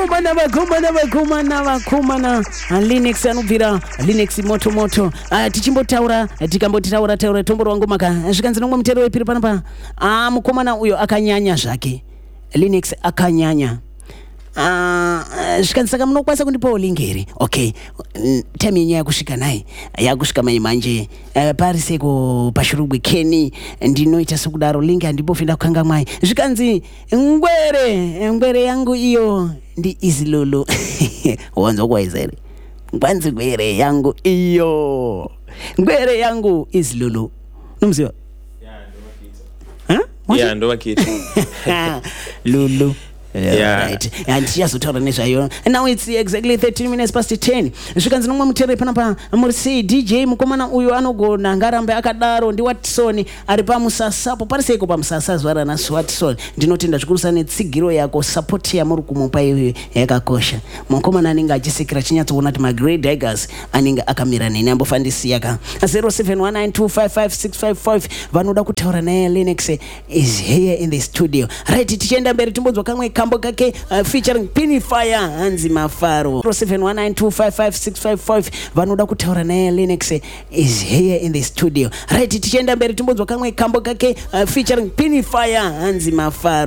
vakomana Linux anobvira Linux moto tichimbotaura tikambotaura tomboro wangu maka zvikanzi nomwe mutero wepiri panapa mukomana uyo akanyanya zvake Linux akanyanya zvikanzi saka munokwanisa kundipawo lingi here okay time yenyu yakusvika naye yakusvika manje pariseko pashurugwe Kenny ndinoita sokudaro lingi handimbofinda kukanga mwai zvikanzi ngwere yangu iyo ndi izilulu wanzo kwaisa here ngwanzi ngwere yangu iyo ngwere yangu izilulu nomziwa ndo wakita lulu Yeah. Right. And she has to tell you. And now it's exactly 13 minutes past 10. Zvikanzi nomwe mutere panapa muri DJ mukomana uyo anogona ngarambe akadaro ndi Watson ari pamusasapo pariseko pamusasa zvara na Watson ndinotenda zvikuru netsigiro yako support ya muri kumupa iyo yakakosha mukomana anenge achisekera chinyatsoona kuti magrade daggers anenge akamira neni ambofandisi yaka 0719255655 vanoda kutaura naye Linux is here in the studio right tichenda mberi timbonzwa kamwe kambo kake featuring Pinifire hanzi mafaro 0719255655 vanoda kutaura naye Linux is here in the studio right tichenda mberi timbonzwa kamwe kambo kake featuring Pinifire hanzi mafaro